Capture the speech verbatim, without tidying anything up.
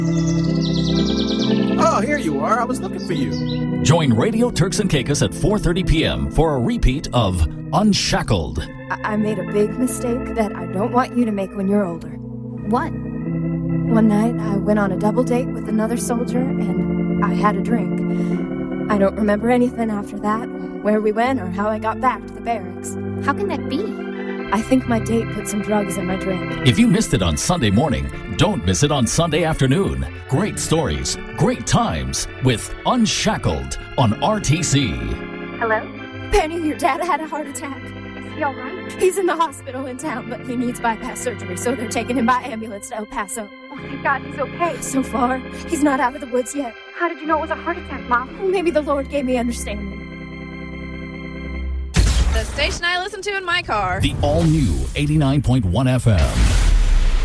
Oh, here you are. I was looking for you. Join Radio Turks and Caicos at four thirty p.m. for a repeat of Unshackled. I-, I made a big mistake that I don't want you to make when you're older. What? One night, I went on a double date with another soldier, and I had a drink. I don't remember anything after that, where we went or how I got back to the barracks. How can that be? I think my date put some drugs in my drink. If you missed it on Sunday morning, don't miss it on Sunday afternoon. Great stories, great times with Unshackled on R T C. Hello? Penny, your dad had a heart attack. Is he all right? He's in the hospital in town, but he needs bypass surgery, so they're taking him by ambulance to El Paso. Oh, thank God he's okay. So far, he's not out of the woods yet. How did you know it was a heart attack, Mom? Maybe the Lord gave me understanding. The station I listen to in my car. The all-new eighty-nine point one F M.